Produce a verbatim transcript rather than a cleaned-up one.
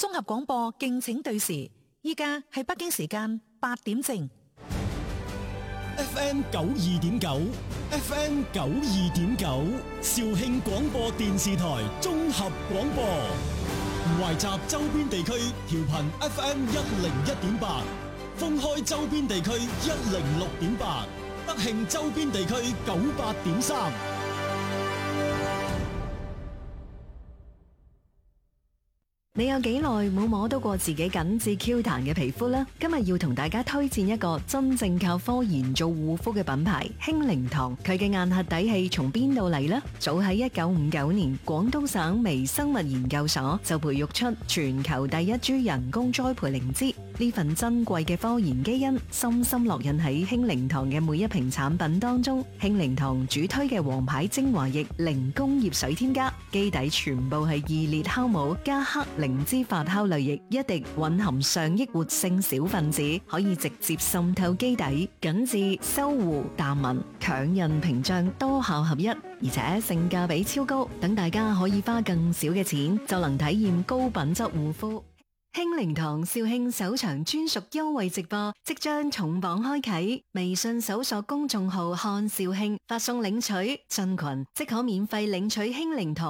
綜合廣播敬請對時，依家係北京時間八點正。 F M 九二點九，F M 九二點九，肇慶廣播電視台綜合廣播，懷集周邊地區調頻 F M 一零一點八，封開周邊地區一零六點八，德慶周邊地區九八點三。 你有幾耐冇摸到過自己緊緻 Q 彈嘅皮膚呢？今日要同大家推薦一個真正靠科研做護膚嘅品牌興靈堂。佢嘅硬核底氣從邊度嚟呢？早喺一九五九年，廣東省微生物研究所就培育出全球第一株人工栽培靈芝。呢份珍貴嘅科研基因深深烙印喺興靈堂嘅每一瓶產品當中。興靈堂主推嘅王牌精華液零工業水添加，基底全部係二裂酵母加黑靈芝發酵類液，一滴蘊含上億活性小分子，可以直接滲透基底，緊緻、修護、淡紋、強韌屏障多效合一，而且性價比超高，等大家可以花更少嘅錢就能體驗高品質護膚。興靈堂肇慶首場專屬優惠直播即將重磅開啟，微信搜索公眾號看肇慶，發送領取進群即可免費領取興靈堂